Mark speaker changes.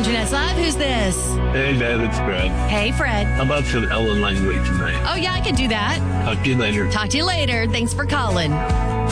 Speaker 1: Jeanette's Live. Who's this?
Speaker 2: Hey, Dad, it's Fred.
Speaker 1: Hey, Fred.
Speaker 2: How about some Ellen Langley tonight?
Speaker 1: Oh, yeah, I can do that.
Speaker 2: Talk to you later.
Speaker 1: Talk to you later. Thanks for calling.